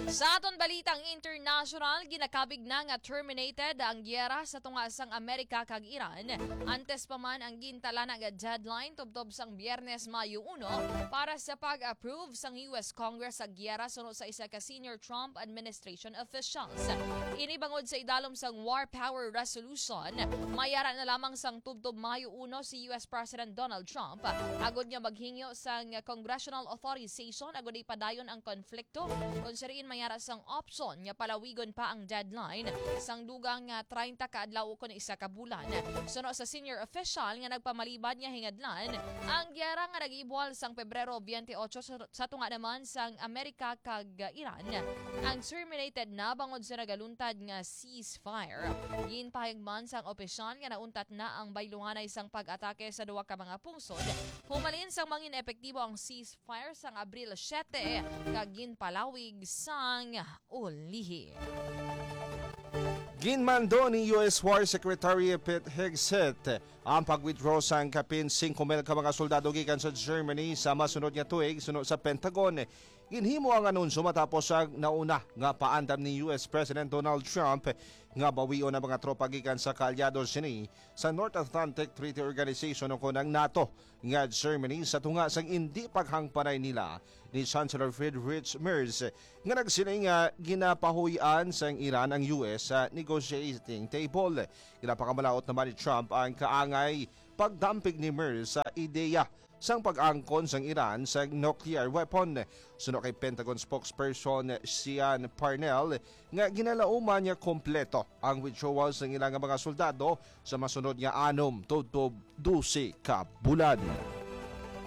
Sa aton balitang international, ginakabig na nga terminated ang giyera sa tunga sang Amerika kag Iran. Antes pa man ang gintala na nga deadline tubtob sang Biyernes, Mayo 1 para sa pag-approve sang US Congress sa giyera sunod sa isa ka senior Trump administration officials. Inibangod sa idalom sang War Power Resolution, mayara na lamang sang tubtob Mayo 1 si US President Donald Trump agod niya maghingyo sang congressional authorization agod ipadayon ang konflikto kung sariin mayara sang option nga palawigon pa ang deadline sang dugang nga 30 ka adlaw kun isa ka bulan. Suno sa senior official nga nagpamalibad nga hingadlan ang giyera nga nag-ibuhal sang Pebrero 28 sa tunga naman sang Amerika kag Iran. Ang terminated na bangod sa nagaluntad nga ceasefire. Ginpahayag man sang opisyal nga nauntat na ang baylunganay sang pag-atake sa duwa ka mga pungsod. Humalin sang mangin epektibo ang ceasefire sang Abril 7 kag ginpalawig sang ulihi. Ginmando ni US War Secretary Pete Hegseth ang pag-withdraw sang kapin 5,000 ka mga soldado gikan sa Germany sa masunod nga tuig sunod sa Pentagon. Ginhimo ang anunsyo matapos ang nauna nga paandam ni US President Donald Trump nga bawion ang mga tropa gikan sa kaalyado sini sa North Atlantic Treaty Organization o kunang NATO nga Germany sa tunga sang hindi paghangpanay nila ni Chancellor Friedrich Merz nga nagsiling nga ginapahuyan sang Iran ang US sa negotiating table. Ginapakamalaot naman ni Trump ang kaangay pagdampig ni Merz sa ideya sang pag-angkon sang Iran sa nuclear weapon. Suno kay Pentagon spokesperson Sean Parnell nga ginalauman niya kompleto ang withdrawal sang ilang mga soldado sa masunod nga 6 to 12 ka bulan.